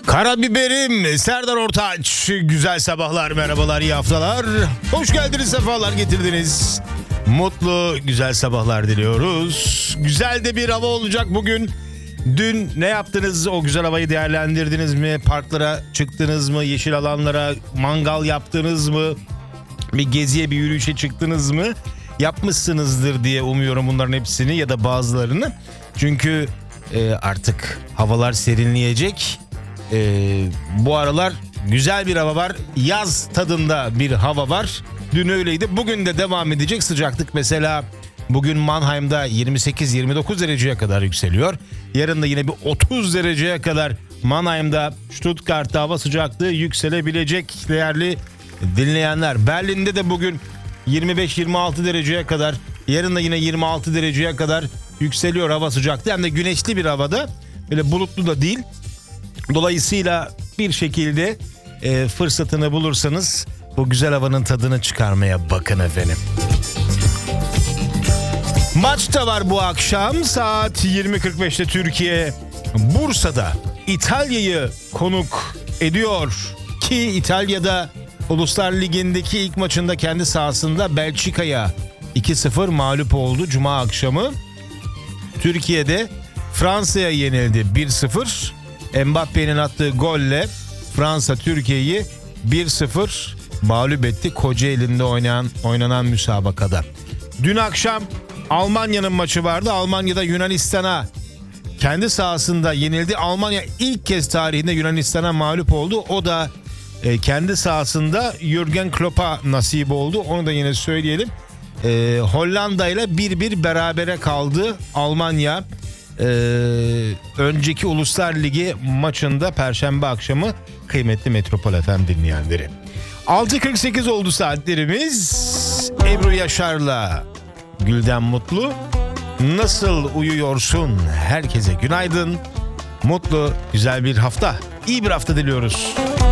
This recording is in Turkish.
Karabiberim, Serdar Ortaç. Güzel sabahlar, merhabalar, iyi haftalar. Hoş geldiniz, sefalar getirdiniz. Mutlu, güzel sabahlar diliyoruz. Güzel de bir hava olacak bugün. Dün ne yaptınız? O güzel havayı değerlendirdiniz mi? Parklara çıktınız mı? Yeşil alanlara mangal yaptınız mı? Bir geziye, bir yürüyüşe çıktınız mı? Yapmışsınızdır diye umuyorum bunların hepsini ya da bazılarını. Çünkü artık havalar serinleyecek. Bu aralar güzel bir hava var. Yaz tadında bir hava var. Dün öyleydi. Bugün de devam edecek sıcaklık. Mesela bugün Mannheim'da 28-29 dereceye kadar yükseliyor. Yarın da yine bir 30 dereceye kadar Mannheim'da, Stuttgart'ta hava sıcaklığı yükselebilecek değerli dinleyenler. Berlin'de de bugün 25-26 dereceye kadar, yarın da yine 26 dereceye kadar yükseliyor hava sıcaklığı. Hem de güneşli bir havada, böyle bulutlu da değil. Dolayısıyla bir şekilde fırsatını bulursanız bu güzel havanın tadını çıkarmaya bakın efendim. Maç da var bu akşam saat 20.45'te Türkiye Bursa'da İtalya'yı konuk ediyor ki İtalya'da Uluslar Ligi'ndeki ilk maçında kendi sahasında Belçika'ya 2-0 mağlup oldu Cuma akşamı. Türkiye'de Fransa'ya yenildi 1-0. Mbappe'nin attığı golle Fransa Türkiye'yi 1-0 mağlup etti Kocaeli'nde oynanan müsabakada. Dün akşam Almanya'nın maçı vardı. Almanya'da Yunanistan'a kendi sahasında yenildi. Almanya ilk kez tarihinde Yunanistan'a mağlup oldu. O da kendi sahasında Jürgen Klopp'a nasip oldu. Onu da yine söyleyelim. Hollanda ile 1-1 berabere kaldı Almanya. Önceki Uluslar Ligi maçında Perşembe akşamı kıymetli Metropol FM dinleyenleri. 6.48 oldu saatlerimiz. Ebru Yaşar'la Gülden Mutlu. Nasıl uyuyorsun? Herkese günaydın. Mutlu, güzel bir hafta. İyi bir hafta diliyoruz.